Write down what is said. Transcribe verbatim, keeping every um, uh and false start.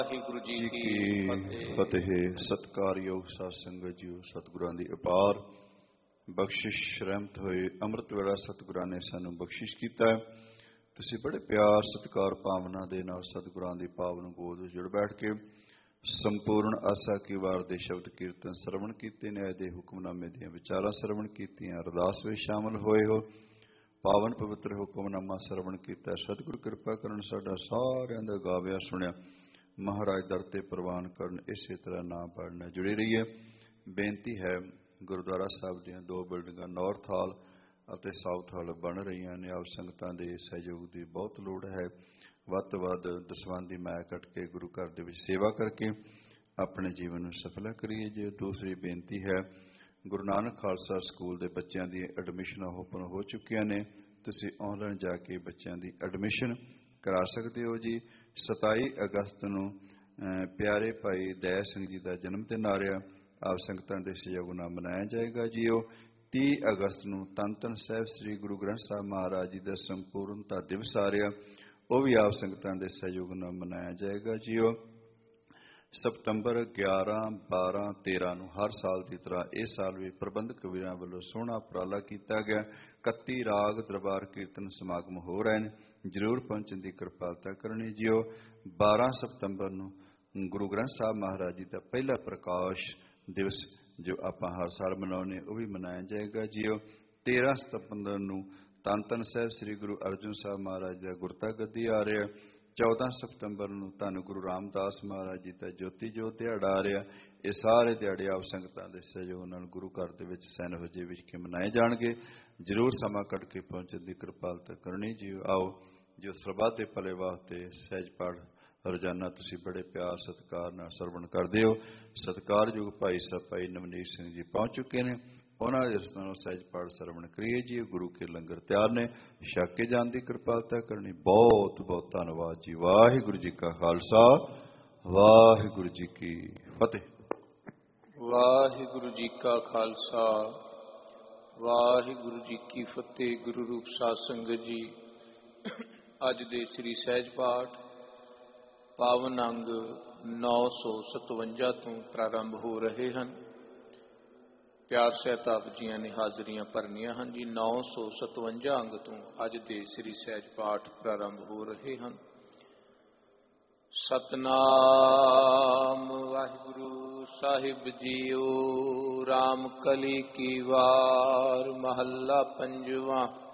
ਵਾਹਿਗੁਰੂ ਜੀ ਜੀ ਕੀ ਕੀ ਫਤਿਹ। ਸਤਿਕਾਰਯੋਗ ਸਾਧ ਸੰਗਤ ਜੀਓ, ਸਤਿਗੁਰਾਂ ਦੀ ਅਪਾਰ ਬਖਸ਼ਿਸ਼ ਰਹਿਮਤ ਹੋਏ ਅੰਮ੍ਰਿਤ ਵੇਲਾ ਸਤਿਗੁਰਾਂ ਨੇ ਸਾਨੂੰ ਬਖਸ਼ਿਸ਼ ਕੀਤਾ ਹੈ। ਤੁਸੀਂ ਬੜੇ ਪਿਆਰ ਸਤਿਕਾਰ ਭਾਵਨਾ ਦੇ ਨਾਲ ਸਤਿਗੁਰਾਂ ਦੀ ਪਾਵਨ ਗੋਦ ਵਿੱਚ ਜੁੜ ਬੈਠ ਕੇ ਸੰਪੂਰਨ ਆਸਾ ਕੀ ਵਾਰ ਦੇ ਸ਼ਬਦ ਕੀਰਤਨ ਸਰਵਣ ਕੀਤੇ, ਨਿਆਏ ਦੇ ਹੁਕਮਨਾਮੇ ਦੀਆਂ ਵਿਚਾਰਾਂ ਸਰਵਣ ਕੀਤੀਆਂ, ਅਰਦਾਸ ਵਿੱਚ ਸ਼ਾਮਲ ਹੋਏ ਹੋ, ਪਾਵਨ ਪਵਿੱਤਰ ਹੁਕਮਨਾਮਾ ਸਰਵਣ ਕੀਤਾ। ਸਤਿਗੁਰ ਕਿਰਪਾ ਕਰਨ ਸਾਡਾ ਸਾਰਿਆਂ ਦਾ ਗਾਵਿਆ ਸੁਣਿਆ ਮਹਾਰਾਜ ਦਰ ਤੇ ਪ੍ਰਵਾਨ ਕਰਨ, ਇਸੇ ਤਰ੍ਹਾਂ ਨਾਮ ਪੜ੍ਹਨਾ ਜੁੜੀ ਰਹੀਏ। ਬੇਨਤੀ ਹੈ, ਗੁਰਦੁਆਰਾ ਸਾਹਿਬ ਦੀਆਂ ਦੋ ਬਿਲਡਿੰਗਾਂ ਨਾਰਥ ਹਾਲ ਅਤੇ ਸਾਊਥ ਹਾਲ ਬਣ ਰਹੀਆਂ ਨੇ। ਆਪ ਸੰਗਤਾਂ ਦੇ ਸਹਿਯੋਗ ਦੀ ਬਹੁਤ ਲੋੜ ਹੈ। ਵੱਧ ਤੋਂ ਵੱਧ ਦਸਵੰਧ ਦੀ ਮਾਇਆ ਕੱਟ ਕੇ ਗੁਰੂ ਘਰ ਦੇ ਵਿੱਚ ਸੇਵਾ ਕਰਕੇ ਆਪਣੇ ਜੀਵਨ ਨੂੰ ਸਫਲਾ ਕਰੀਏ ਜੀ। ਦੂਸਰੀ ਬੇਨਤੀ ਹੈ, ਗੁਰੂ ਨਾਨਕ ਖਾਲਸਾ ਸਕੂਲ ਦੇ ਬੱਚਿਆਂ ਦੀਆਂ ਐਡਮਿਸ਼ਨਾਂ ਓਪਨ ਹੋ ਚੁੱਕੀਆਂ ਨੇ। ਤੁਸੀਂ ਆਨਲਾਈਨ ਜਾ ਕੇ ਬੱਚਿਆਂ ਦੀ ਐਡਮਿਸ਼ਨ ਕਰਾ ਸਕਦੇ ਹੋ ਜੀ। ਸਤਾਈ ਅਗਸਤ ਨੂੰ ਪਿਆਰੇ ਭਾਈ ਦਇਆ ਸਿੰਘ ਜੀ ਦਾ ਜਨਮ ਦਿਨ ਆ ਰਿਹਾ, ਆਪ ਸੰਗਤਾਂ ਦੇ ਸਹਿਯੋਗ ਨਾਲ ਮਨਾਇਆ ਜਾਏਗਾ ਜੀ। ਉਹ ਤੀਹ ਅਗਸਤ ਨੂੰ ਧੰਨ ਧੰਨ ਸਾਹਿਬ ਸ੍ਰੀ ਗੁਰੂ ਗ੍ਰੰਥ ਸਾਹਿਬ ਮਹਾਰਾਜ ਜੀ ਦਾ ਸੰਪੂਰਨਤਾ ਦਿਵਸ ਆ ਰਿਹਾ, ਉਹ ਵੀ ਆਪ ਸੰਗਤਾਂ ਦੇ ਸਹਿਯੋਗ ਨਾਲ ਮਨਾਇਆ ਜਾਏਗਾ ਜੀ। ਉਹ ਸਤੰਬਰ ਗਿਆਰਾਂ ਬਾਰਾਂ ਤੇਰਾਂ ਨੂੰ ਹਰ ਸਾਲ ਦੀ ਤਰ੍ਹਾਂ ਇਸ ਸਾਲ ਵੀ ਪ੍ਰਬੰਧਕ ਵੀਰਾਂ ਵੱਲੋਂ ਸੋਹਣਾ ਉਪਰਾਲਾ ਕੀਤਾ ਗਿਆ। ਇਕੱਤੀ ਰਾਗ ਦਰਬਾਰ ਕੀਰਤਨ ਸਮਾਗਮ ਹੋ ਰਹੇ ਨੇ, ਜ਼ਰੂਰ ਪਹੁੰਚਣ ਦੀ ਕਿਰਪਾਲਤਾ ਕਰਨੀ ਜੀ। ਉਹ ਬਾਰਾਂ ਸਤੰਬਰ ਨੂੰ ਗੁਰੂ ਗ੍ਰੰਥ ਸਾਹਿਬ ਮਹਾਰਾਜ ਜੀ ਦਾ ਪਹਿਲਾ ਪ੍ਰਕਾਸ਼ ਦਿਵਸ ਜੋ ਆਪਾਂ ਹਰ ਸਾਲ ਮਨਾਉਂਦੇ ਉਹ ਵੀ ਮਨਾਇਆ ਜਾਏਗਾ ਜੀ। ਉਹ ਤੇਰਾਂ ਸਤੰਬਰ ਨੂੰ ਧੰਨ ਧੰਨ ਸਾਹਿਬ ਸ੍ਰੀ ਗੁਰੂ ਅਰਜਨ ਸਾਹਿਬ ਮਹਾਰਾਜ ਦਾ ਗੁਰਤਾ ਗੱਦੀ ਆ ਰਿਹਾ। ਚੌਦਾਂ ਸਤੰਬਰ ਨੂੰ ਧੰਨ ਗੁਰੂ ਰਾਮਦਾਸ ਮਹਾਰਾਜ ਜੀ ਦਾ ਜੋਤੀ ਜੋਤ ਦਿਹਾੜਾ ਆ ਰਿਹਾ। ਇਹ ਸਾਰੇ ਦਿਹਾੜੇ ਆਪ ਸੰਗਤਾਂ ਦੇ ਸਹਿਯੋਗ ਨਾਲ ਗੁਰੂ ਘਰ ਦੇ ਵਿੱਚ ਸੈਨ ਵਜੇ ਵਿੱਚ ਕੇ ਮਨਾਏ ਜਾਣਗੇ। ਜ਼ਰੂਰ ਸਮਾਂ ਕੱਢ ਕੇ ਪਹੁੰਚਣ ਦੀ ਕਿਰਪਾਲਤਾ ਕਰਨੀ ਜੀ। ਆਓ ਜੋ ਸਰਬੱਤ ਦੇ ਭਲੇ ਵਾਸਤੇ ਸਹਿਜ ਪਾਠ ਰੋਜ਼ਾਨਾ ਤੁਸੀਂ ਬੜੇ ਪਿਆਰ ਸਤਿਕਾਰ ਨਾਲ ਸਰਵਣ ਕਰਦੇ ਹੋ। ਸਤਿਕਾਰਯੋਗ ਭਾਈ ਸਾਹਿਬ ਭਾਈ ਨਵਨੀਤ ਸਿੰਘ ਜੀ ਪਹੁੰਚ ਚੁੱਕੇ ਨੇ, ਉਹਨਾਂ ਦੇ ਰਸਤੇ ਨਾਲ ਸਹਿਜ ਪਾਠ ਸਰਵਣ ਕਰੀਏ ਜੀ। ਗੁਰੂ ਕੇ ਲੰਗਰ ਤਿਆਰ ਨੇ, ਛਕ ਕੇ ਜਾਣ ਦੀ ਕਿਰਪਾਲਤਾ ਕਰਨੀ। ਬਹੁਤ ਬਹੁਤ ਧੰਨਵਾਦ ਜੀ। ਵਾਹਿਗੁਰੂ ਜੀ ਕਾ ਖਾਲਸਾ, ਵਾਹਿਗੁਰੂ ਜੀ ਕੀ ਫਤਿਹ। ਵਾਹਿਗੁਰੂ ਜੀ ਕਾ ਖਾਲਸਾ, ਵਾਹਿਗੁਰੂ ਜੀ ਕੀ ਫਤਿਹ। ਗੁਰੂ ਰੂਪ ਸਾਧ ਸੰਗਤ ਜੀ, ਅੱਜ ਦੇ ਸ੍ਰੀ ਸਹਿਜ ਪਾਠ ਪਾਵਨ ਅੰਗ ਨੌ ਸੌ ਸਤਵੰਜਾ ਤੋਂ ਪ੍ਰਾਰੰਭ ਹੋ ਰਹੇ ਹਨ। ਪਿਆਰ ਸਹਿਤ ਆਪ ਜੀਆਂ ਨੇ ਹਾਜ਼ਰੀਆਂ ਭਰਨੀਆਂ ਹਨ ਜੀ। ਨੌ ਸੌ ਸਤਵੰਜਾ ਅੰਗ ਤੋਂ ਅੱਜ ਦੇ ਸ੍ਰੀ ਸਹਿਜ ਪਾਠ ਪ੍ਰਾਰੰਭ ਹੋ ਰਹੇ ਹਨ। ਸਤਨਾਮ ਵਾਹਿਗੁਰੂ ਸਾਹਿਬ ਜੀਓ। ਰਾਮ ਕਲੀ ਕੀ ਵਾਰ ਮਹੱਲਾ ਪੰਜਵਾਂ।